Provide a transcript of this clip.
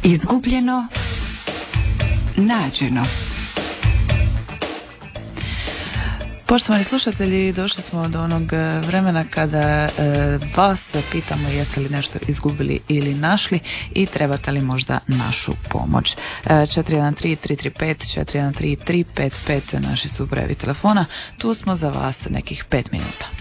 Izgubljeno, nađeno. Poštovani slušatelji, došli smo do onog vremena kada vas pitamo jeste li nešto izgubili ili našli i trebate li možda našu pomoć. 413-335, 413-355 naši su brojevi telefona. Tu smo za vas nekih 5 minuta.